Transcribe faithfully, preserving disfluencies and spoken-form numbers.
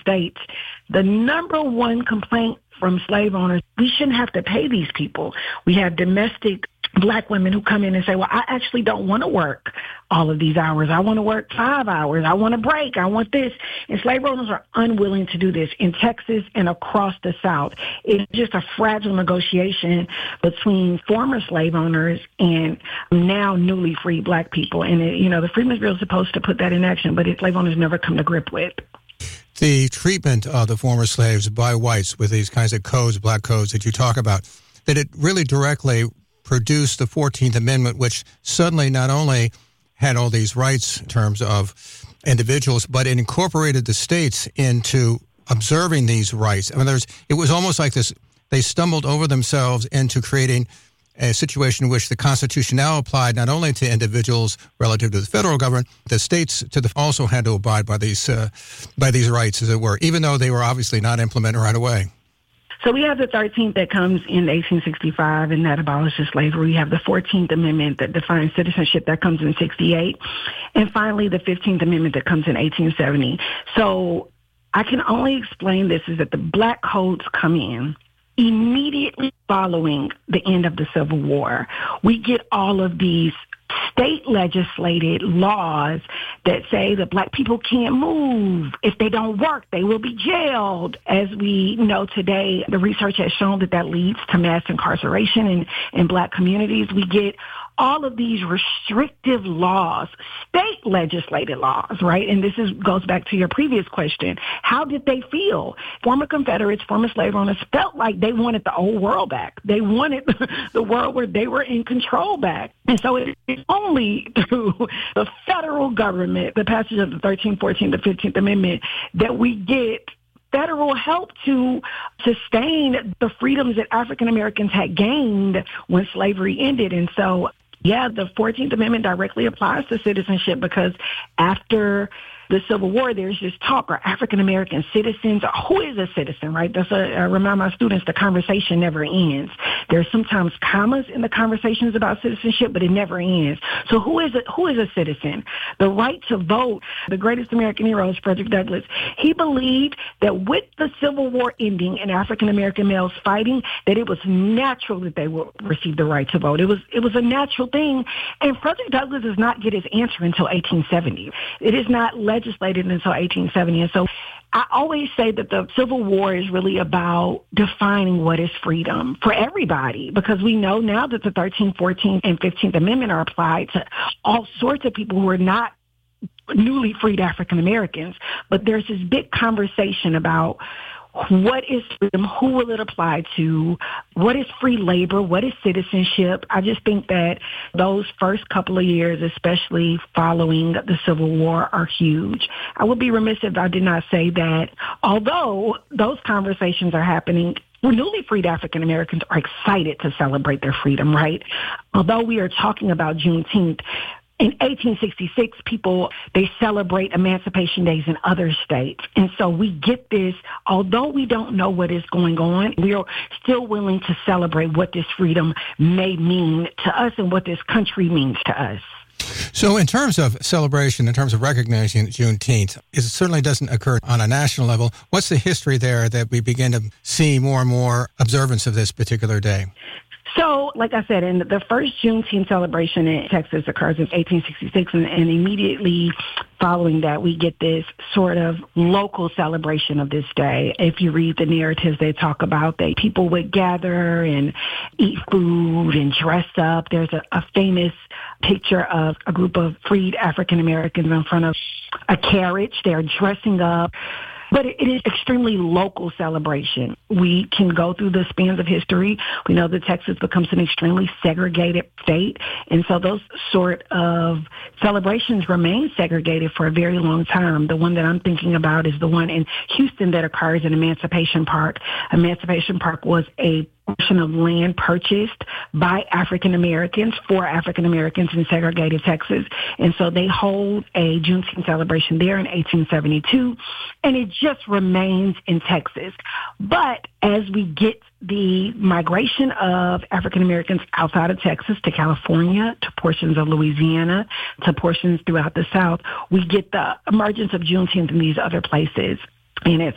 states, the number one complaint from slave owners, we shouldn't have to pay these people. We have domestic Black women who come in and say, well, I actually don't want to work all of these hours. I want to work five hours. I want a break. I want this. And slave owners are unwilling to do this in Texas and across the South. It's just a fragile negotiation between former slave owners and now newly freed Black people. And, it, you know, the Freedmen's Bureau is supposed to put that in action, but it, slave owners never come to grip with. The treatment of the former slaves by whites with these kinds of codes, black codes that you talk about, that it really directly produced the fourteenth Amendment, which suddenly not only had all these rights in terms of individuals, but it incorporated the states into observing these rights. I mean, there's, it was almost like this, they stumbled over themselves into creating a situation in which the Constitution now applied not only to individuals relative to the federal government, the states to the, also had to abide by these uh, by these rights, as it were, even though they were obviously not implemented right away. So we have the thirteenth that comes in eighteen sixty-five, and that abolishes slavery. We have the fourteenth Amendment that defines citizenship that comes in sixty-eight. And finally, the fifteenth Amendment that comes in eighteen seventy. So I can only explain this is that the black codes come in immediately following the end of the Civil War. We get all of these state legislated laws that say that black people can't move. If they don't work, they will be jailed. As we know today, the research has shown that that leads to mass incarceration in, in black communities. We get all of these restrictive laws, state legislated laws, right? And this is goes back to your previous question. How did they feel? Former Confederates, former slave owners felt like they wanted the old world back. They wanted the world where they were in control back. And so it's only through the federal government, the passage of the thirteenth, fourteenth, the fifteenth Amendment, that we get federal help to sustain the freedoms that African Americans had gained when slavery ended. And so, yeah, the fourteenth Amendment directly applies to citizenship because after the Civil War, there's this talk, are African American citizens? Who is a citizen, right? That's a, I remind my students, the conversation never ends. There's sometimes commas in the conversations about citizenship, but it never ends. So who is a, who is a citizen? The right to vote, the greatest American hero is Frederick Douglass. He believed that with the Civil War ending and African American males fighting, that it was natural that they would receive the right to vote. It was it was a natural thing. And Frederick Douglass does not get his answer until eighteen seventy. It is not legislated until eighteen seventy. And so I always say that the Civil War is really about defining what is freedom for everybody, because we know now that the thirteenth, fourteenth, and fifteenth Amendment are applied to all sorts of people who are not newly freed African Americans. But there's this big conversation about what is freedom? Who will it apply to? What is free labor? What is citizenship? I just think that those first couple of years, especially following the Civil War, are huge. I would be remiss if I did not say that although those conversations are happening, newly freed African Americans are excited to celebrate their freedom, right? Although we are talking about Juneteenth, in eighteen sixty-six, people, they celebrate Emancipation Days in other states. And so we get this, although we don't know what is going on, we are still willing to celebrate what this freedom may mean to us and what this country means to us. So in terms of celebration, in terms of recognizing Juneteenth, it certainly doesn't occur on a national level. What's the history there that we begin to see more and more observance of this particular day? So, like I said, in the first Juneteenth celebration in Texas occurs in eighteen sixty-six, and, and immediately following that, we get this sort of local celebration of this day. If you read the narratives, they talk about that people would gather and eat food and dress up. There's a, a famous picture of a group of freed African Americans in front of a carriage. They're dressing up. But it is extremely local celebration. We can go through the spans of history. We know that Texas becomes an extremely segregated state. And so those sort of celebrations remain segregated for a very long time. The one that I'm thinking about is the one in Houston that occurs in Emancipation Park. Emancipation Park was a portion of land purchased by African Americans for African Americans in segregated Texas. And so they hold a Juneteenth celebration there in eighteen seventy-two, and it just remains in Texas. But as we get the migration of African Americans outside of Texas to California, to portions of Louisiana, to portions throughout the South, we get the emergence of Juneteenth in these other places. And it's